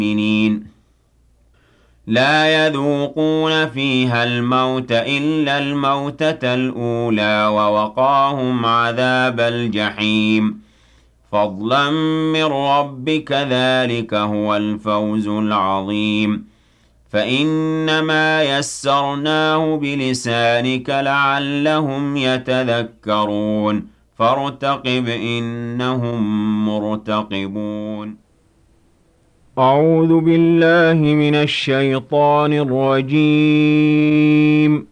لا يذوقون فيها الموت إلا الموتة الأولى ووقاهم عذاب الجحيم فضلا من ربك ذلك هو الفوز العظيم فإنما يسرناه بلسانك لعلهم يتذكرون فارتقب إنهم مرتقبون أعوذ بالله من الشيطان الرجيم